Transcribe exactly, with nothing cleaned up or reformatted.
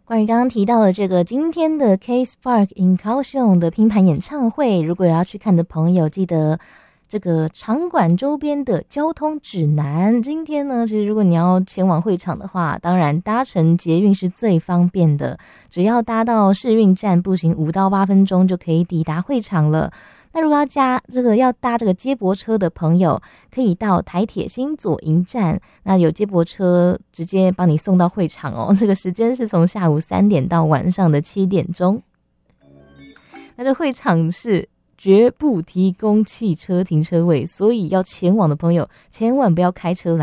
关于刚刚提到的这个今天的 Case Park in 高雄的拼盘演唱会，如果有要去看的朋友，记得这个场馆周边的交通指南。今天呢，其实如果你要前往会场的话，当然搭乘捷运是最方便的，只要搭到世运站，步行五到八分钟就可以抵达会场了。那如果要加这个要搭这个接驳车的朋友，可以到台铁新左营站，那有接驳车直接帮你送到会场哦。这个时间是从下午三点到晚上的七点钟。那这会场是绝不提供汽车停车位，所以要前往的朋友千万不要开车来。